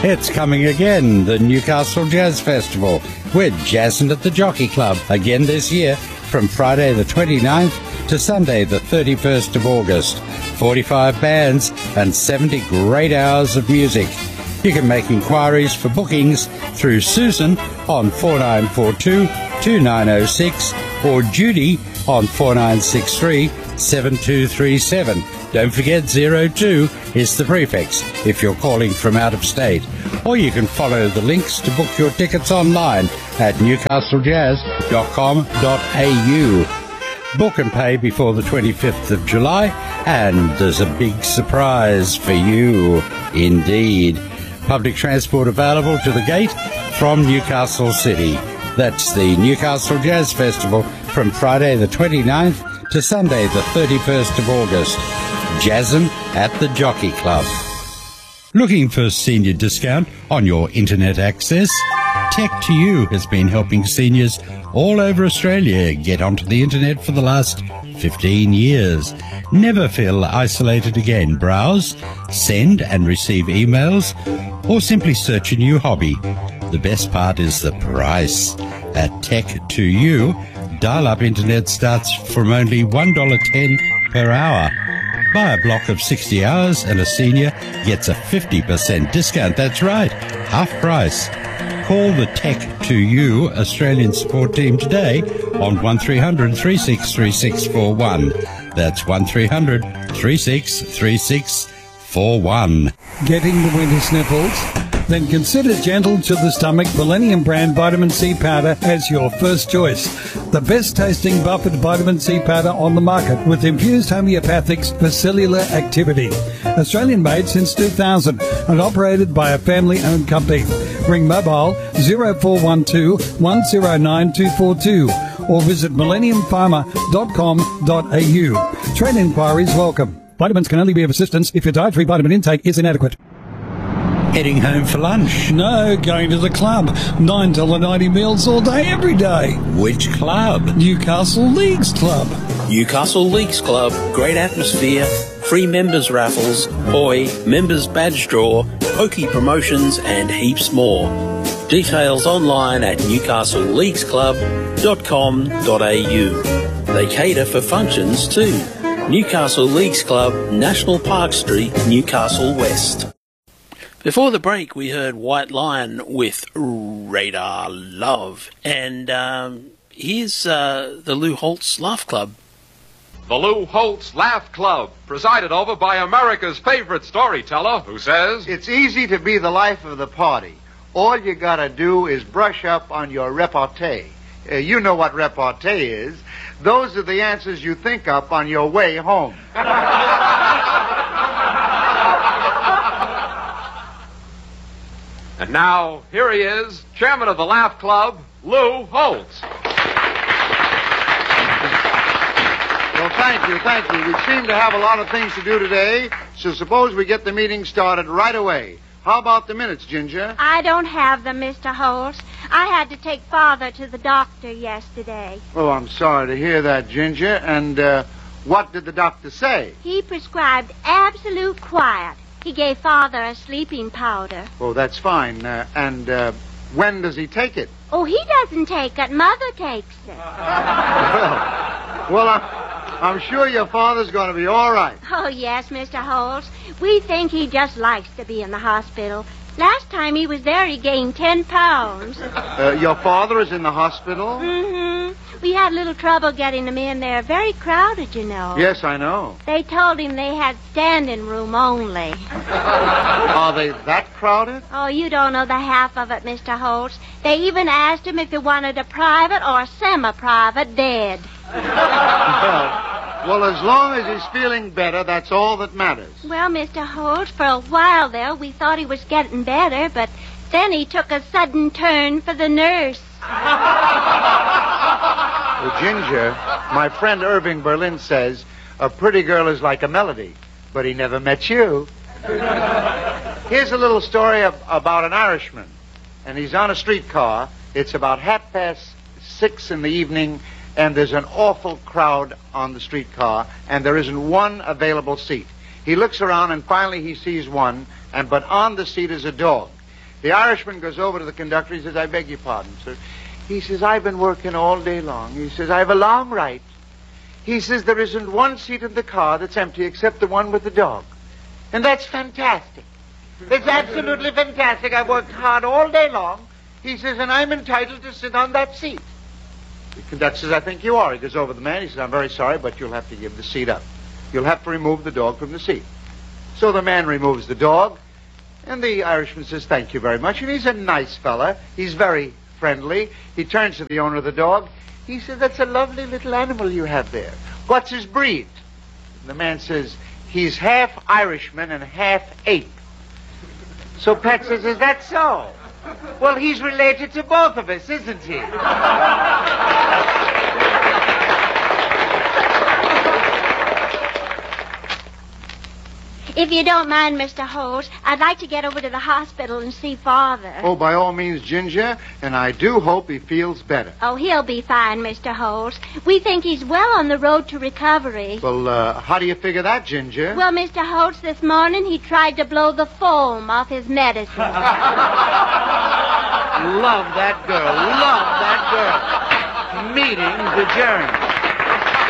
It's coming again, the Newcastle Jazz Festival. We're jazzing at the Jockey Club again this year from Friday the 29th to Sunday the 31st of August. 45 bands and 70 great hours of music. You can make inquiries for bookings through Susan on 4942-2906 or Judy on 4963-7237. Don't forget 02 is the prefix if you're calling from out of state. Or you can follow the links to book your tickets online at newcastlejazz.com.au. Book and pay before the 25th of July, and there's a big surprise for you indeed. Public transport available to the gate from Newcastle City. That's the Newcastle Jazz Festival from Friday the 29th to Sunday the 31st of August. Jazzin' at the Jockey Club. Looking for a senior discount on your internet access? Tech2U has been helping seniors all over Australia get onto the internet for the last 15 years. Never feel isolated again. Browse, send and receive emails, or simply search a new hobby. The best part is the price. At Tech2U, dial-up internet starts from only $1.10 per hour. Buy a block of 60 hours and a senior gets a 50% discount. That's right, half price. Call the Tech2U Australian support team today on 1300 363641. That's 1300 363641. Getting the winter sniffles? Then consider Gentle to the Stomach Millennium brand vitamin C powder as your first choice. The best tasting buffered vitamin C powder on the market with infused homeopathics for cellular activity. Australian made since 2000 and operated by a family owned company. Ring mobile 0412 109 242 or visit millenniumpharma.com.au. Trade inquiries welcome. Vitamins can only be of assistance if your dietary vitamin intake is inadequate. Heading home for lunch? No, going to the club. $9.90 meals all day, every day. Which club? Newcastle Leagues Club. Newcastle Leagues Club. Great atmosphere, free members raffles, Oi, members badge draw, pokey promotions and heaps more. Details online at newcastleleaguesclub.com.au. They cater for functions too. Newcastle Leagues Club, National Park Street, Newcastle West. Before the break, we heard White Lion with Radar Love. And here's the Lou Holtz Laugh Club. The Lou Holtz Laugh Club, presided over by America's favorite storyteller, who says, "It's easy to be the life of the party. All you gotta do is brush up on your repartee. You know what repartee is. Those are the answers you think up on your way home." And now, here he is, chairman of the Laugh Club, Lou Holtz. Well, thank you. We seem to have a lot of things to do today, so suppose we get the meeting started right away. How about the minutes, Ginger? I don't have them, Mr. Holtz. I had to take Father to the doctor yesterday. Oh, I'm sorry to hear that, Ginger. And what did the doctor say? He prescribed absolute quiet. He gave Father a sleeping powder. Oh, that's fine. And when does he take it? Oh, he doesn't take it. Mother takes it. Well, I'm sure your father's going to be all right. Oh, yes, Mr. Holtz. We think he just likes to be in the hospital. Last time he was there, he gained 10 pounds. Your father is in the hospital? Mm-hmm. We had a little trouble getting him in there. Very crowded, you know. Yes, I know. They told him they had standing room only. Are they that crowded? Oh, you don't know the half of it, Mr. Holtz. They even asked him if he wanted a private or a semi-private bed. Well, as long as he's feeling better, that's all that matters. Well, Mr. Holtz, for a while there, we thought he was getting better, but then he took a sudden turn for the nurse. Well, Ginger, my friend Irving Berlin says a pretty girl is like a melody, but he never met you. Here's a little story about an Irishman, and he's on a streetcar. It's about 6:30 in the evening, and there's an awful crowd on the streetcar, and there isn't one available seat. He looks around, and finally he sees one, but on the seat is a dog. The Irishman goes over to the conductor. He says, I beg your pardon, sir. He says, I've been working all day long. He says, I've a long right. He says, there isn't one seat in the car that's empty except the one with the dog. And that's fantastic. It's absolutely fantastic. I've worked hard all day long. He says, and I'm entitled to sit on that seat. The conductor says, I think you are. He goes over to the man. He says, I'm very sorry, but you'll have to give the seat up. You'll have to remove the dog from the seat. So the man removes the dog, and the Irishman says, thank you very much. And he's a nice fella. He's very friendly. He turns to the owner of the dog. He says, that's a lovely little animal you have there. What's his breed? And the man says, he's half Irishman and half ape. So Pat says, is that so? Well, he's related to both of us, isn't he? If you don't mind, Mr. Holt, I'd like to get over to the hospital and see Father. Oh, by all means, Ginger, and I do hope he feels better. Oh, he'll be fine, Mr. Holt. We think he's well on the road to recovery. Well, how do you figure that, Ginger? Well, Mr. Holt, this morning he tried to blow the foam off his medicine. Love that girl. Love that girl. Meetings adjourned.